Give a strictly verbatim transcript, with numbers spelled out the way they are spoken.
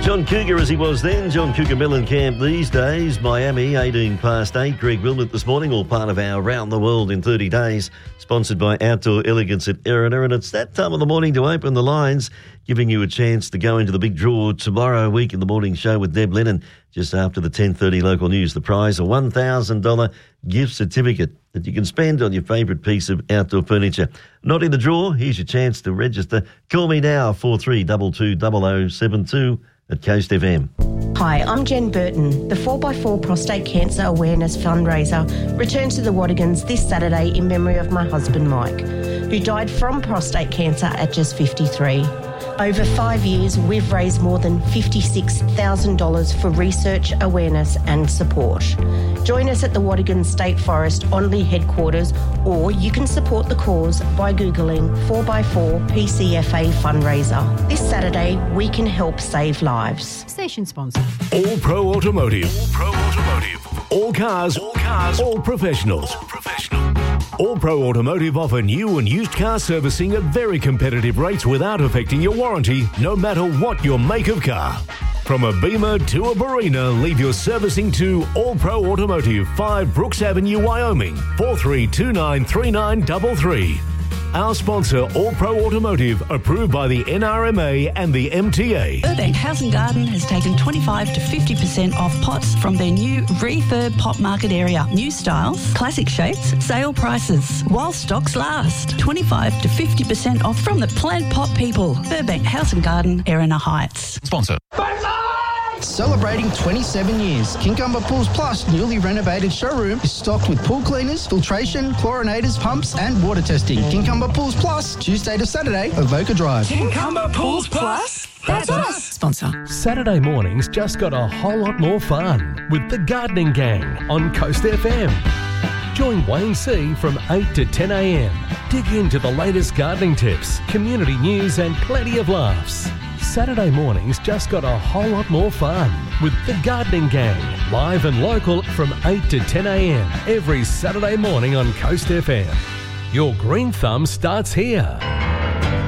John Cougar as he was then, John Cougar Mellencamp these days. Miami, eighteen past eight. Greg Wilmot this morning, all part of our Round the World in thirty days, sponsored by Outdoor Elegance at Erina. And it's that time of the morning to open the lines, giving you a chance to go into the big draw tomorrow week in the morning show with Deb Lennon, just after the ten thirty local news. The prize, a one thousand dollars gift certificate that you can spend on your favourite piece of outdoor furniture. Not in the draw? Here's your chance to register. Call me now, four three two two zero zero seven two at Coast F M. Hi, I'm Jen Burton. The four by four Prostate Cancer Awareness Fundraiser returns to the Wadigans this Saturday in memory of my husband Mike, who died from prostate cancer at just fifty-three. Over five years, we've raised more than fifty-six thousand dollars for research, awareness and support. Join us at the Wadigan State Forest Onley headquarters, or you can support the cause by Googling four by four P C F A fundraiser. This Saturday, we can help save lives. Station sponsor. All Pro Automotive. All Pro Automotive. All cars. All cars. All professionals. All professional. All Pro Automotive offer new and used car servicing at very competitive rates without affecting your warranty, no matter what your make of car. From a Beamer to a Barina, leave your servicing to All Pro Automotive, five Brooks Avenue, Wyoming, four three two nine three nine three three. Our sponsor, All Pro Automotive, approved by the N R M A and the M T A. Burbank House and Garden has taken twenty-five to fifty percent off pots from their new refurb pot market area. New styles, classic shapes, sale prices, while stocks last. twenty-five to fifty percent off from the plant pot people. Burbank House and Garden, Erina Heights. Sponsor. Celebrating twenty-seven years, Kincumber Pools Plus newly renovated showroom is stocked with pool cleaners, filtration, chlorinators, pumps and water testing. Kincumber Pools Plus, Tuesday to Saturday, Avoca Drive. Kincumber Pools Plus? That's us. Sponsor. Saturday mornings just got a whole lot more fun with the Gardening Gang on Coast F M. Join Wayne C from eight to ten a m. Dig into the latest gardening tips, community news and plenty of laughs. Saturday mornings just got a whole lot more fun with the Gardening Gang, live and local from eight to ten a m every Saturday morning on Coast F M. Your green thumb starts here.